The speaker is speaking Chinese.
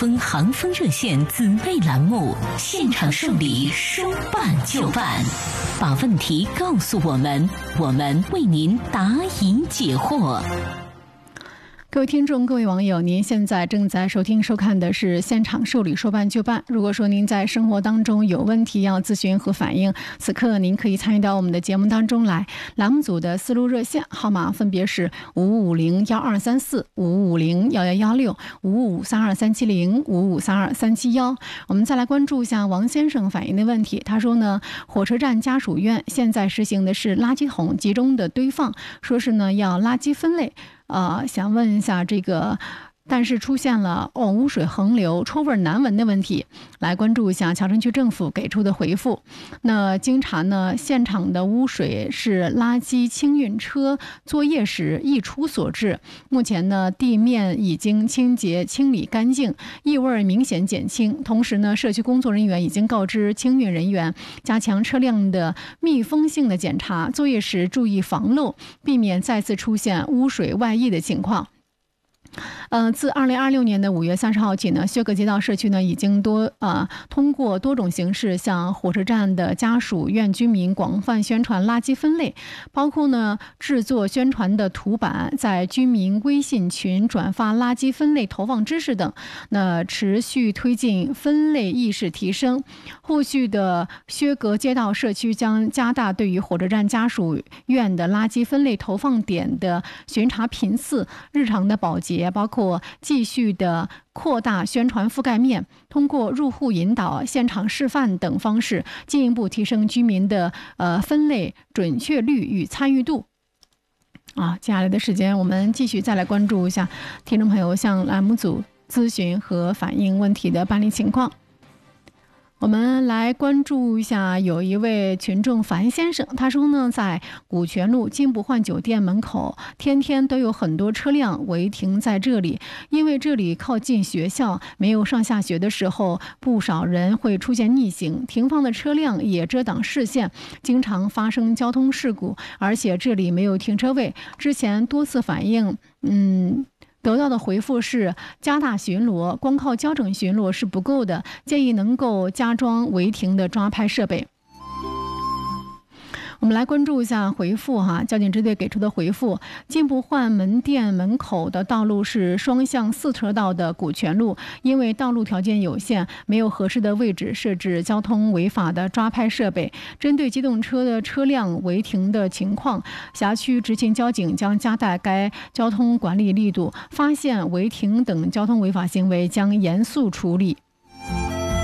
风航风热线姊妹栏目，现场受理，说办就办，把问题告诉我们，我们为您答疑解惑。 各位听众，各位网友，您现在正在收听收看的是现场受理，说办就办。如果说您在生活当中有问题要咨询和反映，此刻您可以参与到我们的节目当中来。栏目组的思路热线号码分别是55501234、55501116、55532370、55323771。我们再来关注一下王先生反映的问题。他说呢，火车站家属院现在实行的是垃圾桶集中的堆放，说是呢要垃圾分类。想问一下这个，但是出现了污水横流、臭味难闻的问题，来关注一下桥城区政府给出的回复。那经查呢，现场的污水是垃圾清运车作业时溢出所致。目前呢，地面已经清洁清理干净，异味明显减轻。同时呢，社区工作人员已经告知清运人员，加强车辆的密封性的检查，作业时注意防漏，避免再次出现污水外溢的情况。自2026年的5月30号起呢，薛葛街道社区呢已经通过多种形式向火车站的家属院居民广泛宣传垃圾分类，包括呢制作宣传的图板，在居民微信群转发垃圾分类投放知识等。那持续推进分类意识提升。后续的薛葛街道社区将加大对于火车站家属院的垃圾分类投放点的巡查频次，日常的保洁，包括继续的扩大宣传覆盖面，通过入户引导、现场示范等方式，进一步提升居民的分类准确率与参与度。接下来的时间，我们继续再来关注一下听众朋友向栏目组咨询和反映问题的办理情况。我们来关注一下，有一位群众樊先生，他说呢，在古泉路金不换酒店门口，天天都有很多车辆违停在这里，因为这里靠近学校，没有上下学的时候，不少人会出现逆行，停放的车辆也遮挡视线，经常发生交通事故，而且这里没有停车位。之前多次反映，得到的回复是加大巡逻，光靠交整巡逻是不够的，建议能够加装违停的抓拍设备。我们来关注一下回复交警支队给出的回复：金不换门店门口的道路是双向4车道的古泉路，因为道路条件有限，没有合适的位置设置交通违法的抓拍设备。针对机动车的车辆违停的情况，辖区执勤交警将加大该交通管理力度，发现违停等交通违法行为将严肃处理。